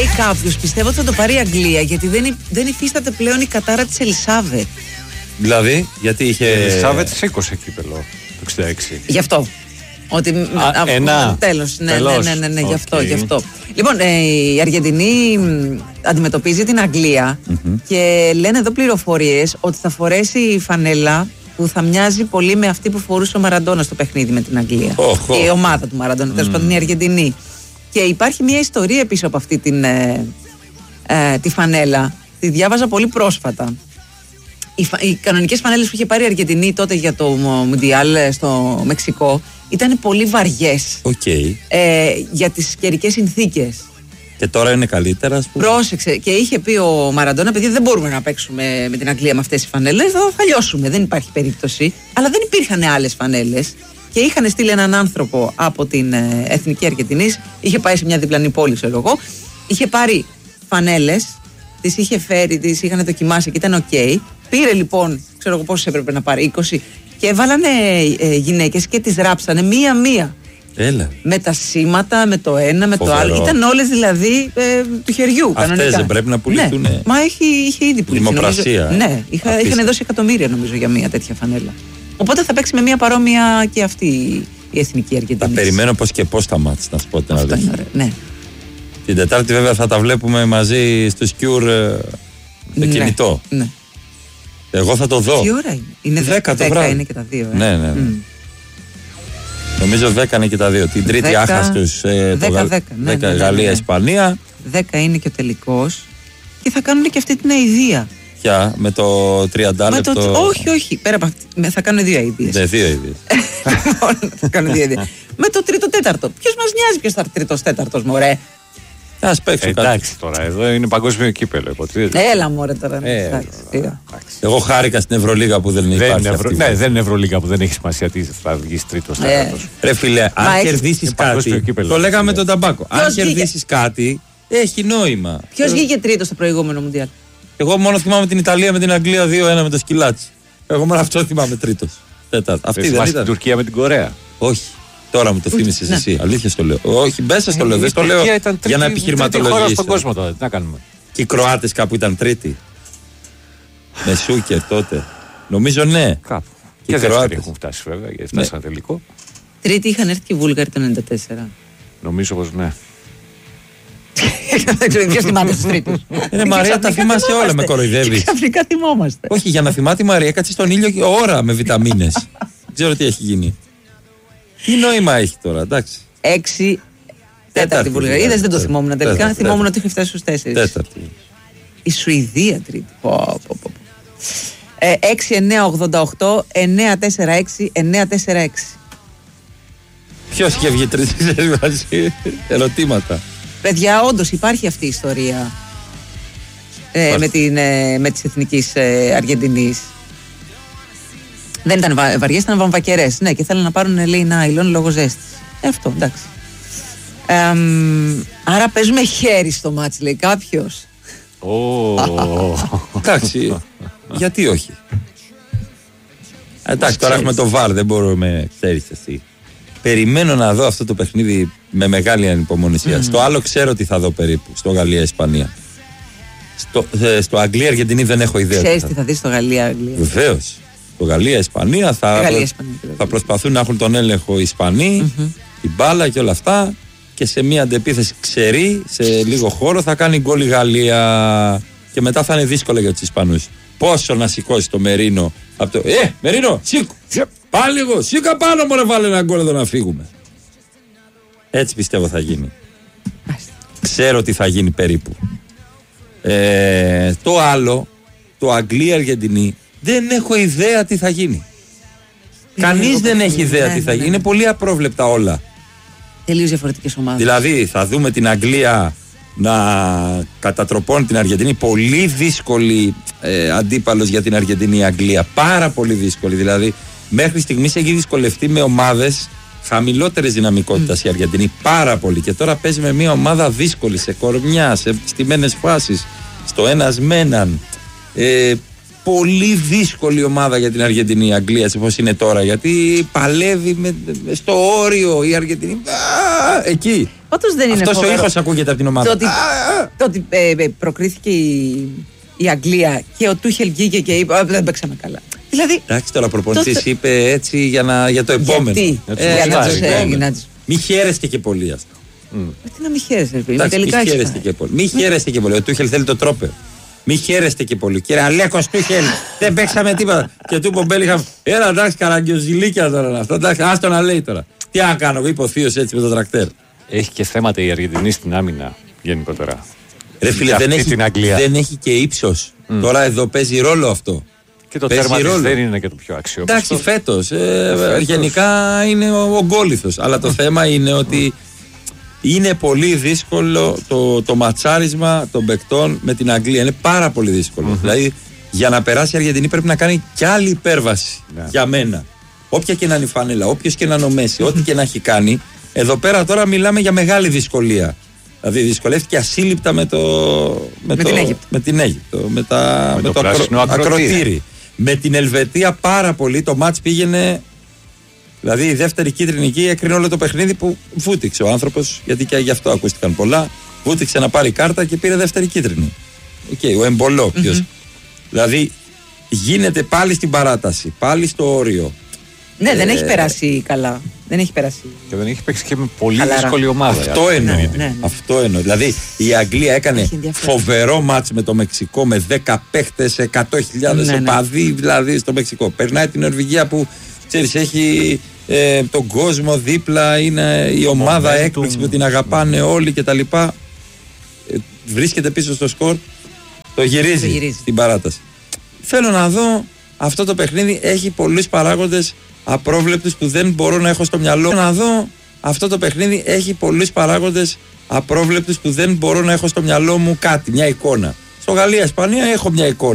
κάποιος, πιστεύω ότι θα το πάρει η Αγγλία, γιατί δεν υφίσταται πλέον η κατάρα της Ελισάβετ. Δηλαδή, γιατί είχε. Η Ελισάβετ σήκωσε κύπελο το 66. Γι' αυτό. Ότι τέλος. Ναι, γι' αυτό. Λοιπόν, η Αργεντινή αντιμετωπίζει την Αγγλία και λένε εδώ πληροφορίες ότι θα φορέσει φανέλα που θα μοιάζει πολύ με αυτή που φορούσε ο Μαραντόνα στο παιχνίδι με την Αγγλία. Η ομάδα του Μαραντόνα, τέλος πάντων η Αργεντινή. Και υπάρχει μια ιστορία πίσω από αυτή τη φανέλα. Τη διάβαζα πολύ πρόσφατα. Οι κανονικές φανέλες που είχε πάρει η Αργεντινή τότε για το Μουντιάλ στο Μεξικό ήταν πολύ βαριές για τις καιρικές συνθήκες. Και τώρα είναι καλύτερα, ας πούμε. Πρόσεξε. Και είχε πει ο Μαραντόνα, παιδιά, δεν μπορούμε να παίξουμε με την Αγγλία με αυτές τις φανέλες, θα λιώσουμε, δεν υπάρχει περίπτωση. Αλλά δεν υπήρχαν άλλες φανέλες. Και είχαν στείλει έναν άνθρωπο από την Εθνική Αργεντινής, είχε πάει σε μια διπλανή πόλη, ξέρω εγώ, είχε πάρει φανέλες, τις είχε φέρει, τις είχαν δοκιμάσει και ήταν οκ. Πήρε λοιπόν, ξέρω εγώ πόσες έπρεπε να πάρει, 20, και έβαλανε γυναίκες και τις ράψανε μία-μία. Έλα. Με τα σήματα, με το ένα, με το άλλο. Ήταν όλες δηλαδή του χεριού. Αυτές δεν πρέπει να πουληθούν. Ναι. Μα είχε ήδη πουληθεί. Δημοπρασία. Ναι, είχαν δώσει εκατομμύρια νομίζω για μία τέτοια φανέλα. Οπότε θα παίξει με μία παρόμοια και αυτή η Εθνική Αργεντινή. Θα περιμένω πώς και πώς τα μάτς, να σου πω την αλήθεια. Ναι. Την Τετάρτη βέβαια θα τα βλέπουμε μαζί στο Σκιούρ το κινητό. Ναι. Εγώ θα το δω. Τι ώρα είναι? Είναι 10 το βράδυ. Είναι και τα δύο. Ναι. Νομίζω 10 είναι και τα δύο. Την Τρίτη άχαστος 10 Γαλλία-Ισπανία. 10 είναι και ο τελικός. Και θα κάνουν και αυτή την αηδία. Ποια, με το 30 λεπτό. Όχι. Πέρα από αυτή. Θα κάνουν δύο αηδίες. Ναι, δύο αηδίες. Θα κάνουν δύο αηδίες. Με το τρίτο-τέταρτο. Ποιος μας νοιάζει ποιος θα είναι τρίτος-τέταρτος, μωρέ. Ας παίξω κάτι. Εντάξει τώρα, εδώ είναι παγκόσμιο κύπελο. Έλα μωρέ τώρα. Εγώ χάρηκα στην Ευρωλίγα που δεν υπάρχει αυτή. Ναι, δεν είναι Ευρωλίγα που δεν έχει σημασία τι θα βγεις τρίτος, τέταρτος. Ρε φίλε, αν κερδίσεις κάτι, το λέγαμε τον Ταμπάκο, αν κερδίσεις κάτι, έχει νόημα. Ποιος βγήκε τρίτος στο προηγούμενο Μουντιάλ? Εγώ μόνο θυμάμαι την Ιταλία με την Αγγλία 2-1 με το σκυλάτσι. Εγώ μόνο αυτό θυμάμαι τρίτος. Αυτή δεν ήταν. Την Τουρκία με την Κορέα. Όχι. Τώρα μου το θύμισες εσύ. Αλήθεια το λέω. Όχι, μέσα στο λέω. Δεν το λέω για να επιχειρηματολογήσω. Στον κόσμο τώρα, τι να κάνουμε. Και οι Κροάτες κάπου ήταν τρίτη. Με Σούκερ τότε. Νομίζω ναι. Κάπου. Και οι Κροάτες έχουν φτάσει βέβαια, γιατί φτάσαν τελικό. Τρίτη είχαν έρθει και οι Βούλγαροι το 1994. Νομίζω πως ναι. Δεν ξέρω ποιος θυμάται τους τρίτους. Μαρία, τα θυμάσαι όλα, με κοροϊδεύεις. Ξαφνικά θυμόμαστε. Όχι, για να θυμάται η Μαρία, κάτσε στον ήλιο ώρα με βιταμίνες. Δεν ξέρω τι έχει γίνει. Τι νόημα έχει τώρα, εντάξει. 6 τέταρτη Βουλγαρία. Είδες, δεν το θυμόμουν τελικά. Θυμόμουν ότι είχε φτάσει στους 4. Τέταρτη. Η Σουηδία τρίτη. 6-9-88, 9-4-6, 9-4-6. Ποιος είχε βγει τρίτη μαζί? Ερωτήματα. Παιδιά, όντως υπάρχει αυτή η ιστορία με τις εθνικής Αργεντινής. Δεν ήταν βαριές, ήταν βαμβακερές. Ναι, και θέλουν να πάρουν, λέει, νάιλον λόγω ζέστης. Αυτό, εντάξει. Άρα παίζουμε χέρι στο μάτς, λέει κάποιος. Εντάξει, γιατί όχι. Εντάξει, τώρα έχουμε το VAR, δεν μπορούμε, ξέρεις εσύ. Περιμένω να δω αυτό το παιχνίδι με μεγάλη ανυπομονησία. Στο άλλο ξέρω τι θα δω περίπου, στο Γαλλία-Ισπανία. Στο Αγγλία-Αργεντινή δεν έχω ιδέα. Ξέρεις τι θα δεις στο Γαλλία-Αγγλία? Βεβαίως. Το Γαλλία-Ισπανία θα προσπαθούν να έχουν τον έλεγχο οι Ισπανοί, την μπάλα και όλα αυτά. Και σε μια αντεπίθεση ξερή, σε λίγο χώρο, θα κάνει γκολ η Γαλλία. Και μετά θα είναι δύσκολο για τους Ισπανούς. Πόσο να σηκώσει το Μερίνο από το. Μερίνο, σήκω! Πάλι εγώ, σήκω πάνω μωρέ, βάλε ένα γκολ εδώ να φύγουμε. Έτσι πιστεύω θα γίνει. Ξέρω τι θα γίνει περίπου. Το άλλο, το Αγγλία-Αργεντινή, δεν έχω ιδέα τι θα γίνει. Κανείς δεν έχει ιδέα τι θα γίνει. Είναι πολύ απρόβλεπτα όλα. Τελείως διαφορετικές ομάδες. Δηλαδή θα δούμε την Αγγλία να κατατροπώνει την Αργεντινή. Πολύ δύσκολη αντίπαλος για την Αργεντινή η Αγγλία. Πάρα πολύ δύσκολη. Δηλαδή μέχρι στιγμής έχει δυσκολευτεί με ομάδες χαμηλότερης δυναμικότητας η Αργεντινή. Πάρα πολύ. Και τώρα παίζει με μια ομάδα δύσκολη, σε κορμιά, σε στημένες φάσεις, στο ένας με έναν. Πολύ δύσκολη ομάδα για την Αργεντινή η Αγγλία, όπως είναι τώρα, γιατί παλεύει στο όριο η Αργεντινή. Εκεί. Πάντως δεν είναι αυτός ο ήχος ακούγεται από την ομάδα. Το ότι προκρίθηκε η Αγγλία και ο Τούχελ βγήκε και είπε δεν παίξαμε καλά. Δηλαδή, εντάξει, τώρα ο προπονητής είπε έτσι για το επόμενο. Γιατί? Μη χαίρεστε και πολύ αυτό. Τι να μη χαίρεστε, μη χαίρεστε και πολύ. Ο Τούχελ θέλει το τρόπαιο. Μη χαίρεστε και πολύ. Κύριε Αλέκος Τούχελ, δεν παίξαμε τίποτα. Και του είπε ο Μπέλιγχαμ, έλα εντάξει, καραγκιοζηλίκια τώρα αυτό. Εντάξει, άστο να λέει τώρα. Τι να κάνω, εγώ είπε ο θείος έτσι με το τρακτέρ. Έχει και θέματα η Αργεντινή στην άμυνα γενικότερα. Ρε φίλε, δεν έχει και ύψος. Τώρα εδώ παίζει ρόλο αυτό. Και το τέρμα της δεν είναι και το πιο αξιόπιστο. Εντάξει, φέτος. Γενικά είναι ο γκόλιθος. Αλλά το θέμα είναι ότι είναι πολύ δύσκολο το ματσάρισμα των παικτών με την Αγγλία. Είναι πάρα πολύ δύσκολο. Δηλαδή, για να περάσει η Αργεντινή πρέπει να κάνει κι άλλη υπέρβαση. Για μένα. Όποια και να είναι η φανέλα, όποιος και να είναι ο Μέση, ό,τι και να έχει κάνει. Εδώ πέρα τώρα μιλάμε για μεγάλη δυσκολία. Δηλαδή δυσκολεύτηκε ασύλληπτα με την Αίγυπτο, με το ακροτήρι. Με την Ελβετία πάρα πολύ. Το μάτς πήγαινε. Δηλαδή η δεύτερη κίτρινη εκεί έκρινε όλο το παιχνίδι που βούτυξε ο άνθρωπος. Γιατί και γι' αυτό ακούστηκαν πολλά. Βούτυξε να πάρει κάρτα και πήρε δεύτερη κίτρινη. Ο Εμπολό. Δηλαδή γίνεται πάλι στην παράταση, πάλι στο όριο. Ναι, δεν έχει περάσει καλά. Δεν έχει περάσει. Και δεν έχει παίξει και με πολύ δύσκολη ομάδα. Αυτό εννοώ. Δηλαδή η Αγγλία έκανε φοβερό μάτς με το Μεξικό με 10 παίχτες, 100.000 οπαδοί δηλαδή στο Μεξικό. Περνάει την Νορβηγία που ξέρεις έχει τον κόσμο δίπλα, είναι η ομάδα έκπληξη που την αγαπάνε όλοι κτλ. Βρίσκεται πίσω στο σκορ, το γυρίζει στην παράταση. Θέλω να δω, αυτό το παιχνίδι έχει πολλούς παράγοντες απρόβλεπτους που δεν μπορώ να έχω στο μυαλό. Να δω, αυτό το παιχνίδι έχει πολλούς παράγοντες απρόβλεπτους που δεν μπορώ να έχω στο μυαλό μου κάτι, μια εικόνα. Στο Γαλλία-Ισπανία έχω μια εικόνα.